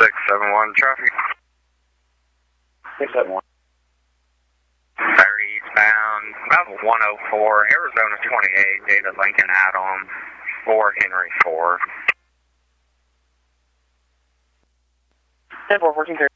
671 traffic. 671. 30 eastbound, about 104, Arizona 28, data Lincoln Atom, 4 Henry 4. 10-4, 1430.